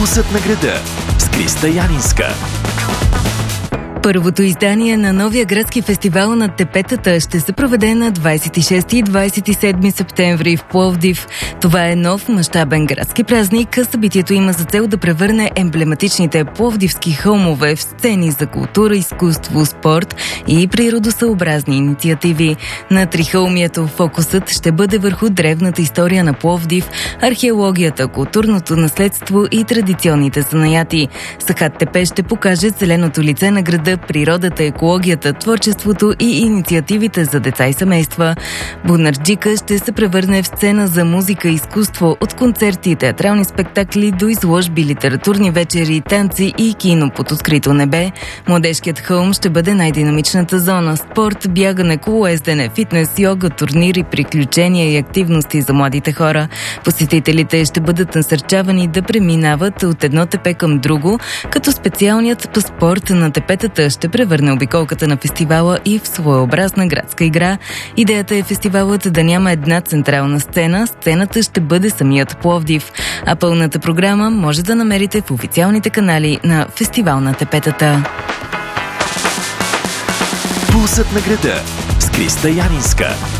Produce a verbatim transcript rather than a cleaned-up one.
Пулсът на града с Криста Янинска. Първото издание на новия градски фестивал на тепетата ще се проведе на двадесет и шести и двадесет и седми септември в Пловдив. Това е нов мащабен градски празник. Събитието има за цел да превърне емблематичните пловдивски хълмове в сцени за култура, изкуство, спорт и природосъобразни инициативи. На Трихълмието фокусът ще бъде върху древната история на Пловдив, археологията, културното наследство и традиционните занаяти. Сахат Тепе ще покаже зеленото лице на града, природата, екологията, творчеството и инициативите за деца и семейства. Бунарджика ще се превърне в сцена за музика и изкуство, от концерти, театрални спектакли до изложби, литературни вечери, танци и кино под открито небе. Младежкият хълм ще бъде най-динамичната зона. Спорт, бягане, колоездене, фитнес, йога, турнири, приключения и активности за младите хора. Посетителите ще бъдат насърчавани да преминават от едно тепе към друго, като специалният паспорт на тепетата ще превърне обиколката на фестивала и в своеобразна градска игра. Идеята е фестивалът да няма една централна сцена, сцената ще бъде самият Пловдив, а пълната програма може да намерите в официалните канали на Фестивал на тепетата. Пулсът на града с Криста Янинска.